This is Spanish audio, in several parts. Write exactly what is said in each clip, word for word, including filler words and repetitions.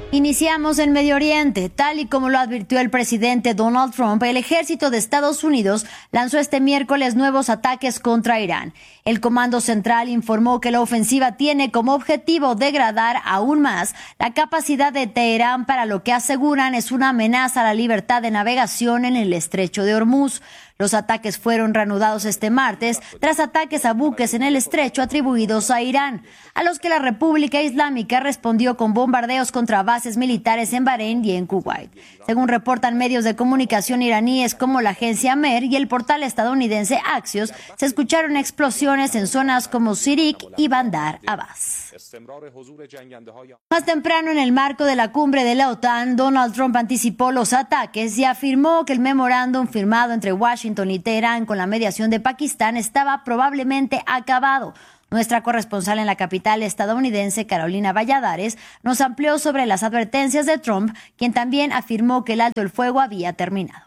Iniciamos en Medio Oriente. Tal y como lo advirtió el presidente Donald Trump, el ejército de Estados Unidos lanzó este miércoles nuevos ataques contra Irán. El Comando Central informó que la ofensiva tiene como objetivo degradar aún más la capacidad de Teherán para lo que aseguran es una amenaza a la libertad de navegación en el estrecho de Hormuz. Los ataques fueron reanudados este martes tras ataques a buques en el estrecho atribuidos a Irán, a los que la República Islámica respondió con bombardeos contra bases militares en Bahrein y en Kuwait. Según reportan medios de comunicación iraníes como la agencia Mer y el portal estadounidense Axios, se escucharon explosiones en zonas como Sirik y Bandar Abbas. Más temprano, en el marco de la cumbre de la OTAN, Donald Trump anticipó los ataques y afirmó que el memorándum firmado entre Washington y Teherán con la mediación de Pakistán estaba probablemente acabado. Nuestra corresponsal en la capital estadounidense, Carolina Valladares, nos amplió sobre las advertencias de Trump, quien también afirmó que el alto el fuego había terminado.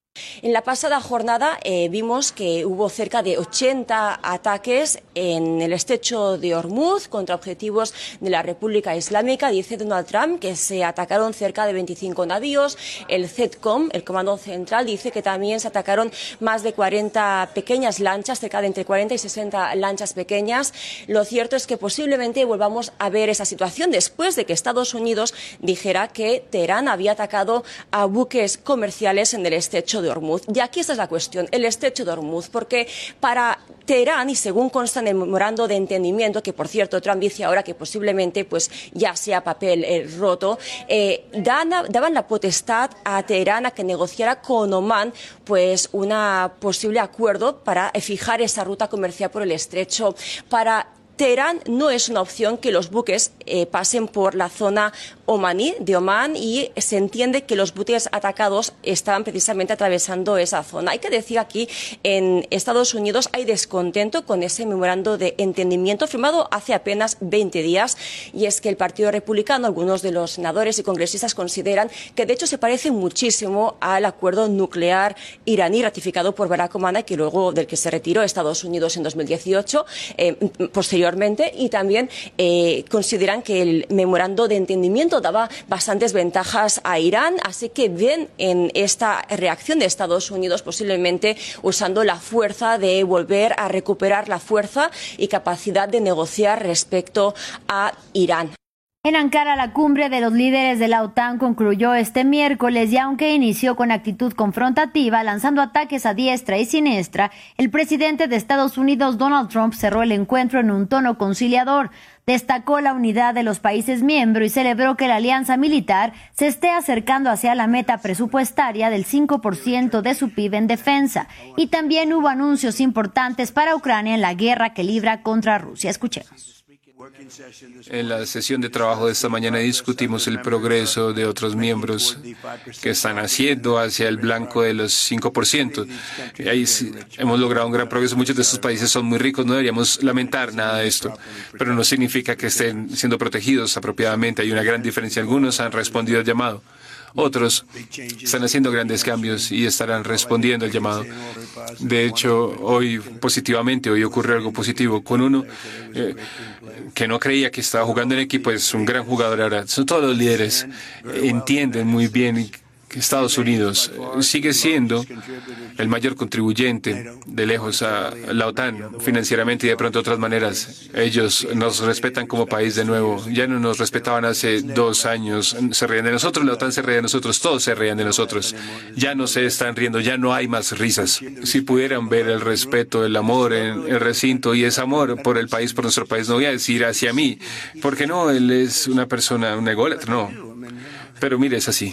En la pasada jornada eh, vimos que hubo cerca de ochenta ataques en el estrecho de Hormuz contra objetivos de la República Islámica. Dice Donald Trump que se atacaron cerca de veinticinco navíos. El CENTCOM, el Comando Central, dice que también se atacaron más de cuarenta pequeñas lanchas, cerca de entre cuarenta y sesenta lanchas pequeñas. Lo cierto es que posiblemente volvamos a ver esa situación después de que Estados Unidos dijera que Teherán había atacado a buques comerciales en el estrecho de Hormuz. Y aquí esta es la cuestión, el estrecho de Hormuz, porque para Teherán, y según consta en el memorando de entendimiento, que por cierto Trump dice ahora que posiblemente pues ya sea papel eh, roto, eh, dan, daban la potestad a Teherán a que negociara con Omán pues un posible acuerdo para fijar esa ruta comercial por el estrecho. Para Teherán no es una opción que los buques eh, pasen por la zona omaní de Omán, y se entiende que los buques atacados estaban precisamente atravesando esa zona. Hay que decir aquí, en Estados Unidos hay descontento con ese memorando de entendimiento firmado hace apenas veinte días, y es que el Partido Republicano, algunos de los senadores y congresistas consideran que de hecho se parece muchísimo al acuerdo nuclear iraní ratificado por Barack Obama, que luego del que se retiró Estados Unidos en dos mil dieciocho, eh, posteriormente. Y también eh, consideran que el memorando de entendimiento daba bastantes ventajas a Irán, así que ven en esta reacción de Estados Unidos posiblemente usando la fuerza de volver a recuperar la fuerza y capacidad de negociar respecto a Irán. En Ankara, la cumbre de los líderes de la OTAN concluyó este miércoles y aunque inició con actitud confrontativa, lanzando ataques a diestra y siniestra, el presidente de Estados Unidos, Donald Trump, cerró el encuentro en un tono conciliador. Destacó la unidad de los países miembros y celebró que la alianza militar se esté acercando hacia la meta presupuestaria del cinco por ciento de su P I B en defensa. Y también hubo anuncios importantes para Ucrania en la guerra que libra contra Rusia. Escuchemos. En la sesión de trabajo de esta mañana discutimos el progreso de otros miembros que están haciendo hacia el blanco de los cinco por ciento. Y ahí sí, hemos logrado un gran progreso. Muchos de estos países son muy ricos, no deberíamos lamentar nada de esto, pero no significa que estén siendo protegidos apropiadamente. Hay una gran diferencia. Algunos han respondido al llamado. Otros están haciendo grandes cambios y estarán respondiendo al llamado. De hecho, hoy positivamente, hoy ocurre algo positivo con uno eh, que no creía que estaba jugando en equipo, es un gran jugador ahora. Son todos los líderes, entienden muy bien que Estados Unidos sigue siendo el mayor contribuyente de lejos a la OTAN financieramente y de pronto de otras maneras. Ellos nos respetan como país de nuevo. Ya no nos respetaban hace dos años. Se reían de nosotros, la OTAN se reía de nosotros, todos se reían de nosotros. Ya no se están riendo, ya no hay más risas. Si pudieran ver el respeto, el amor en el recinto y ese amor por el país, por nuestro país, no voy a decir hacia mí, porque no, él es una persona, un ególatra, no. Pero mire, es así.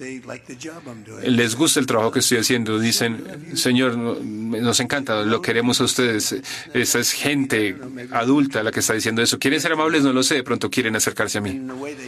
Les gusta el trabajo que estoy haciendo. Dicen, Señor, nos encanta, lo queremos a ustedes. Esa es gente adulta la que está diciendo eso. ¿Quieren ser amables? No lo sé. De pronto quieren acercarse a mí.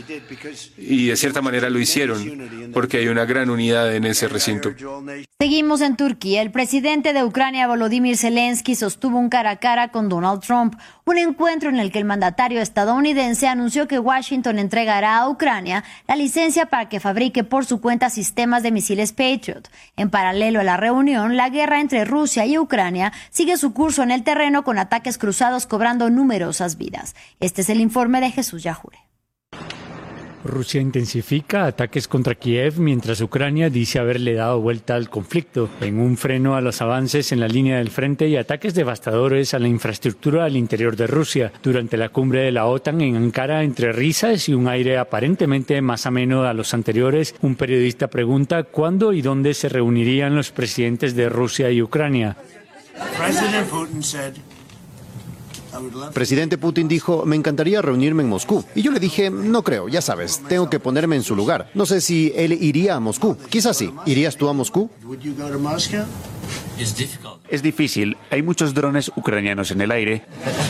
Y de cierta manera lo hicieron, porque hay una gran unidad en ese recinto. Seguimos en Turquía. El presidente de Ucrania, Volodymyr Zelensky, sostuvo un cara a cara con Donald Trump. Un encuentro en el que el mandatario estadounidense anunció que Washington entregará a Ucrania la licencia para que fabrique por su cuenta sistemas de misiles Patriot. En paralelo a la reunión, la guerra entre Rusia y Ucrania sigue su curso en el terreno con ataques cruzados cobrando numerosas vidas. Este es el informe de Jesús Yajure. Rusia intensifica ataques contra Kiev mientras Ucrania dice haberle dado vuelta al conflicto, en un freno a los avances en la línea del frente y ataques devastadores a la infraestructura al interior de Rusia. Durante la cumbre de la OTAN en Ankara, entre risas y un aire aparentemente más ameno a los anteriores, un periodista pregunta cuándo y dónde se reunirían los presidentes de Rusia y Ucrania. Presidente Putin dijo, me encantaría reunirme en Moscú. Y yo le dije, no creo, ya sabes, tengo que ponerme en su lugar. No sé si él iría a Moscú. Quizás sí. ¿Irías tú a Moscú? Es difícil. Hay muchos drones ucranianos en el aire.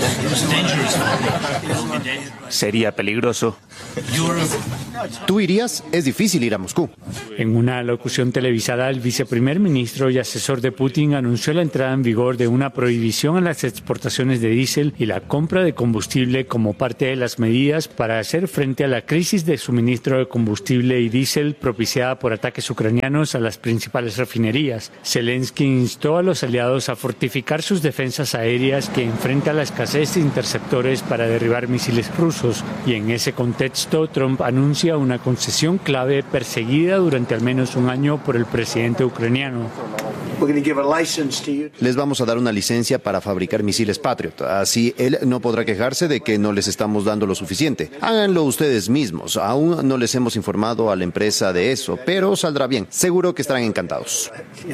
Sería peligroso. ¿Tú irías? Es difícil ir a Moscú. En una locución televisada, el viceprimer ministro y asesor de Putin anunció la entrada en vigor de una prohibición a las exportaciones de diésel y la compra de combustible como parte de las medidas para hacer frente a la crisis de suministro de combustible y diésel propiciada por ataques ucranianos a las principales refinerías. Zelensky instó a los aliados a fortificar sus defensas aéreas que enfrenta la escasez de interceptores para derribar misiles rusos, y en ese contexto Trump anuncia una concesión clave perseguida durante al menos un año por el presidente ucraniano. Les vamos a dar una licencia para fabricar misiles Patriot, así él no podrá quejarse de que no les estamos dando lo suficiente. Háganlo ustedes mismos, aún no les hemos informado a la empresa de eso, pero saldrá bien, seguro que estarán encantados.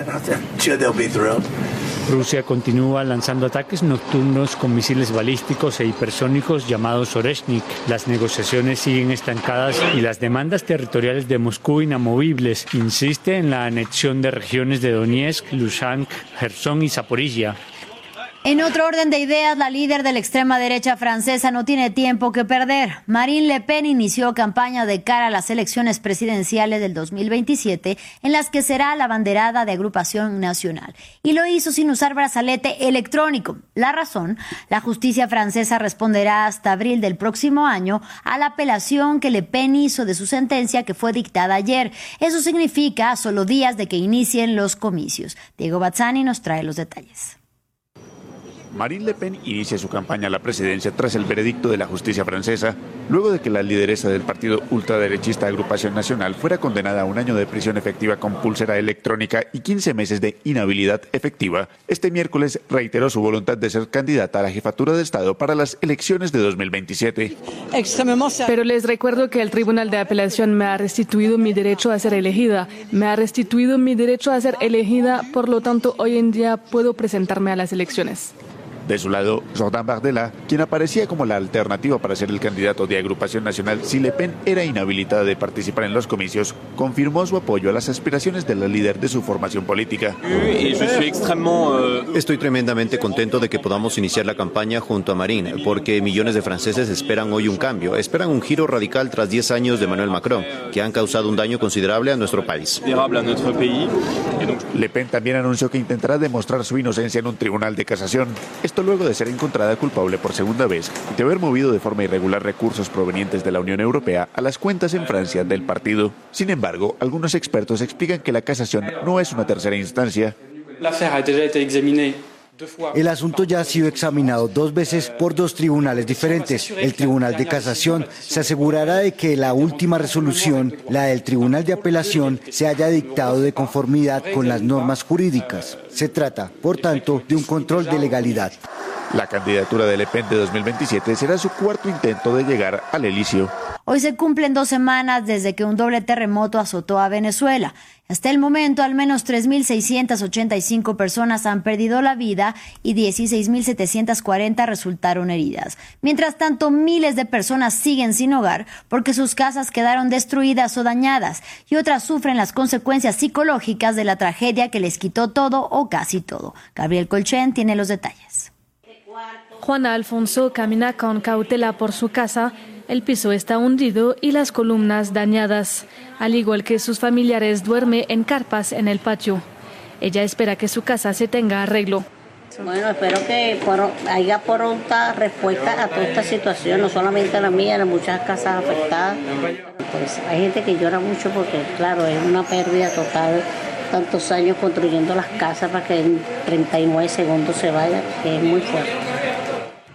Rusia continúa lanzando ataques nocturnos con misiles balísticos e hipersónicos llamados Oreshnik. Las negociaciones siguen estancadas y las demandas territoriales de Moscú inamovibles. Insiste en la anexión de regiones de Donetsk, Luhansk, Gerson y Zaporizhia. En otro orden de ideas, la líder de la extrema derecha francesa no tiene tiempo que perder. Marine Le Pen inició campaña de cara a las elecciones presidenciales del dos mil veintisiete, en las que será la abanderada de Agrupación Nacional. Y lo hizo sin usar brazalete electrónico. La razón, la justicia francesa responderá hasta abril del próximo año a la apelación que Le Pen hizo de su sentencia que fue dictada ayer. Eso significa a solo días de que inicien los comicios. Diego Bazzani nos trae los detalles. Marine Le Pen inicia su campaña a la presidencia tras el veredicto de la justicia francesa, luego de que la lideresa del partido ultraderechista Agrupación Nacional fuera condenada a un año de prisión efectiva con pulsera electrónica y quince meses de inhabilidad efectiva. Este miércoles reiteró su voluntad de ser candidata a la jefatura de Estado para las elecciones de dos mil veintisiete. Pero les recuerdo que el Tribunal de Apelación me ha restituido mi derecho a ser elegida. Me ha restituido mi derecho a ser elegida, por lo tanto, hoy en día puedo presentarme a las elecciones. De su lado, Jordan Bardella, quien aparecía como la alternativa para ser el candidato de Agrupación Nacional si Le Pen era inhabilitada de participar en los comicios, confirmó su apoyo a las aspiraciones de la líder de su formación política. Estoy tremendamente contento de que podamos iniciar la campaña junto a Marine, porque millones de franceses esperan hoy un cambio, esperan un giro radical tras diez años de Emmanuel Macron, que han causado un daño considerable a nuestro país. Le Pen también anunció que intentará demostrar su inocencia en un tribunal de casación. Esto luego de ser encontrada culpable por segunda vez de haber movido de forma irregular recursos provenientes de la Unión Europea a las cuentas en Francia del partido. Sin embargo, algunos expertos explican que la casación no es una tercera instancia. El asunto ya ha sido examinado dos veces por dos tribunales diferentes. El Tribunal de Casación se asegurará de que la última resolución, la del Tribunal de Apelación, se haya dictado de conformidad con las normas jurídicas. Se trata, por tanto, de un control de legalidad. La candidatura de Le Pen de dos mil veintisiete será su cuarto intento de llegar al Elíseo. Hoy se cumplen dos semanas desde que un doble terremoto azotó a Venezuela. Hasta el momento, al menos tres mil seiscientas ochenta y cinco personas han perdido la vida y dieciséis mil setecientas cuarenta resultaron heridas. Mientras tanto, miles de personas siguen sin hogar porque sus casas quedaron destruidas o dañadas y otras sufren las consecuencias psicológicas de la tragedia que les quitó todo o casi todo. Gabriel Colchen tiene los detalles. Juana Alfonso camina con cautela por su casa. El piso está hundido y las columnas dañadas. Al igual que sus familiares, duerme en carpas en el patio. Ella espera que su casa se tenga arreglo. Bueno, espero que por, haya pronta respuesta a toda esta situación, no solamente a la mía, a muchas casas afectadas. Pues hay gente que llora mucho porque, claro, es una pérdida total. Tantos años construyendo las casas para que en treinta y nueve segundos se vaya, que es muy fuerte.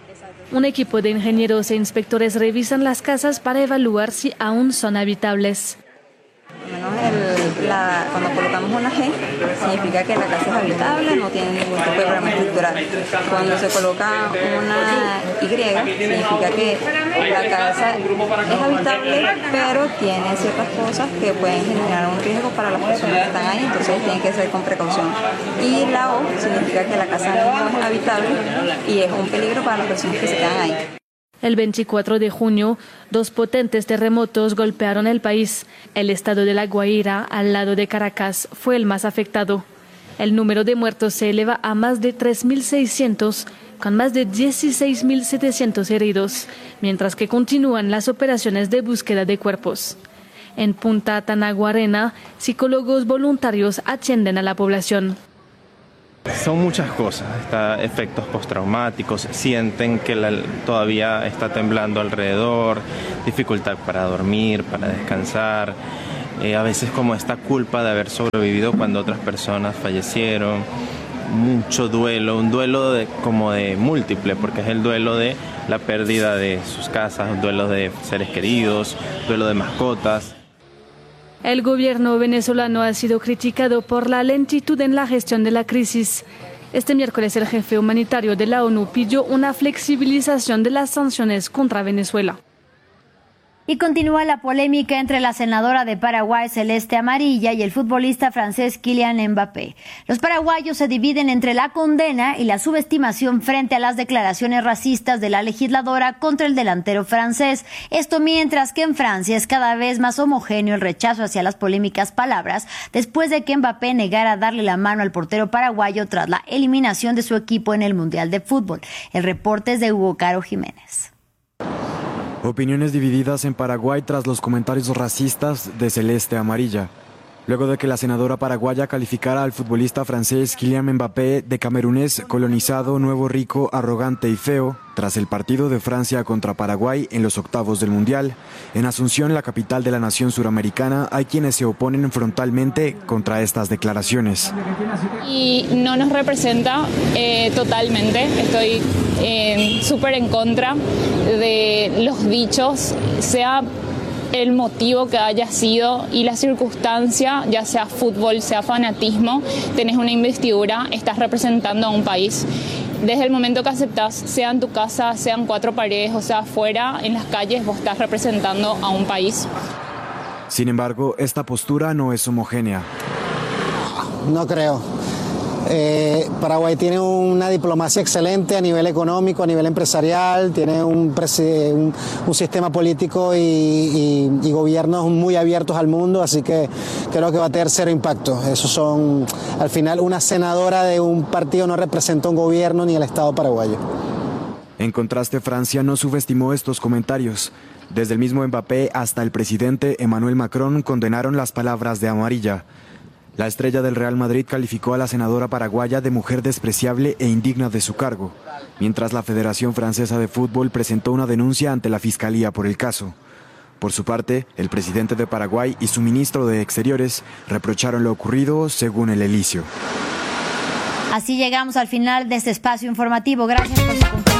Un equipo de ingenieros e inspectores revisan las casas para evaluar si aún son habitables. Menos el, la, cuando colocamos una G, significa que la casa es habitable, no tiene ningún tipo de problema estructural. Cuando se coloca una Y, significa que la casa es habitable, pero tiene ciertas cosas que pueden generar un riesgo para las personas que están ahí, entonces tiene que ser con precaución. Y la O significa que la casa no es habitable y es un peligro para las personas que se quedan ahí. El veinticuatro de junio, dos potentes terremotos golpearon el país. El estado de La Guaira, al lado de Caracas, fue el más afectado. El número de muertos se eleva a más de tres mil seiscientos, con más de dieciséis mil setecientos heridos, mientras que continúan las operaciones de búsqueda de cuerpos. En Punta Tanaguarena, psicólogos voluntarios atienden a la población. Son muchas cosas, está efectos postraumáticos, sienten que la, todavía está temblando alrededor, dificultad para dormir, para descansar, eh, a veces como esta culpa de haber sobrevivido cuando otras personas fallecieron, mucho duelo, un duelo de, como de múltiple, porque es el duelo de la pérdida de sus casas, un duelo de seres queridos, duelo de mascotas. El gobierno venezolano ha sido criticado por la lentitud en la gestión de la crisis. Este miércoles el jefe humanitario de la ONU pidió una flexibilización de las sanciones contra Venezuela. Y continúa la polémica entre la senadora de Paraguay, Celeste Amarilla, y el futbolista francés Kylian Mbappé. Los paraguayos se dividen entre la condena y la subestimación frente a las declaraciones racistas de la legisladora contra el delantero francés. Esto mientras que en Francia es cada vez más homogéneo el rechazo hacia las polémicas palabras después de que Mbappé negara darle la mano al portero paraguayo tras la eliminación de su equipo en el Mundial de Fútbol. El reporte es de Hugo Caro Jiménez. Opiniones divididas en Paraguay tras los comentarios racistas de Celeste Amarilla. Luego de que la senadora paraguaya calificara al futbolista francés Kylian Mbappé de camerunés colonizado, nuevo rico, arrogante y feo, tras el partido de Francia contra Paraguay en los octavos del Mundial. En Asunción, la capital de la nación suramericana, hay quienes se oponen frontalmente contra estas declaraciones. Y no nos representa eh, totalmente, estoy eh, súper en contra de los dichos, sea el motivo que haya sido y la circunstancia, ya sea fútbol, sea fanatismo, tenés una investidura, estás representando a un país. Desde el momento que aceptás, sea en tu casa, sean cuatro paredes, o sea afuera, en las calles, vos estás representando a un país. Sin embargo, esta postura no es homogénea. No creo. Eh, Paraguay tiene una diplomacia excelente a nivel económico, a nivel empresarial, tiene un, un, un sistema político y, y, y gobiernos muy abiertos al mundo, así que creo que va a tener cero impacto. Esos son, al final, una senadora de un partido no representa un gobierno ni el Estado paraguayo. En contraste, Francia no subestimó estos comentarios. Desde el mismo Mbappé hasta el presidente Emmanuel Macron condenaron las palabras de Amarilla. La estrella del Real Madrid calificó a la senadora paraguaya de mujer despreciable e indigna de su cargo, mientras la Federación Francesa de Fútbol presentó una denuncia ante la Fiscalía por el caso. Por su parte, el presidente de Paraguay y su ministro de Exteriores reprocharon lo ocurrido según el Elicio. Así llegamos al final de este espacio informativo. Gracias por